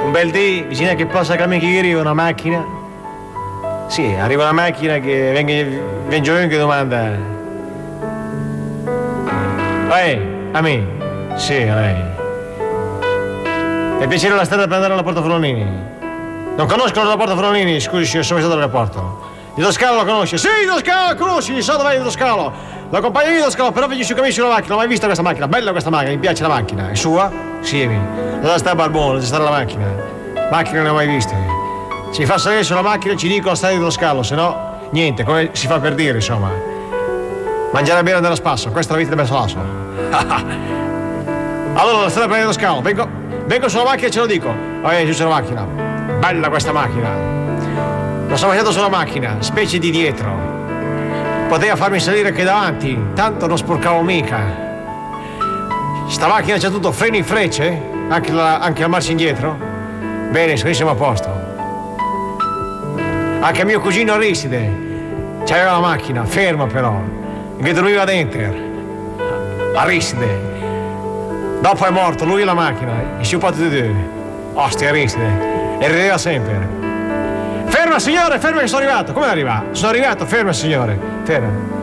un bel dì, bisogna che possa camminare una macchina. Sì, arriva una macchina che vengo io che domanda. A me? Sì, a lei. È piacere la strada per andare alla Porta Forlanini. Non conoscono la Porta Forlanini, scusi, sono stato all'aeroporto. Il Toscalo lo conosce? Sì, il Toscalo lo conosci, so dov'è il Toscalo. Lo accompagno io il Toscalo, però vengi su cammino una macchina, non ho mai visto questa macchina, bella questa macchina, mi piace la macchina. È sua? Sì, dove sta Barbone, dove sta la macchina? Macchina non ne ho mai viste. Si fa salire sulla macchina e ci dico la strada di Toscalo, se no, niente, come si fa per dire, insomma. Mangiare bene nello spasso, questa è la vita del Bersolasso. Allora, la strada per lo scalo, vengo sulla macchina e ce lo dico. Giù sulla macchina. Bella questa macchina. Lo sto facendo sulla macchina, specie di dietro. Poteva farmi salire anche davanti, tanto non sporcavo mica. Sta macchina c'ha tutto, freni in frecce, anche la marcia indietro. Bene, siamo a posto. Anche mio cugino Aristide c'aveva la macchina, ferma però, che dormiva dentro. Aristide. Dopo è morto, lui e la macchina, i sciupati di due. Ostia Aristide, e rideva sempre. Ferma signore, ferma che sono arrivato. Come arriva? Sono arrivato, ferma signore, ferma.